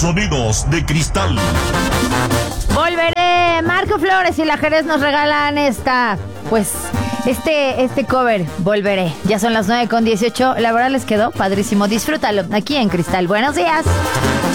Sonidos de Cristal. Volveré. Marco Flores y la Jerez nos regalan este cover, Volveré. Ya son las 9:18. La verdad les quedó padrísimo. Disfrútalo aquí en Cristal. Buenos días.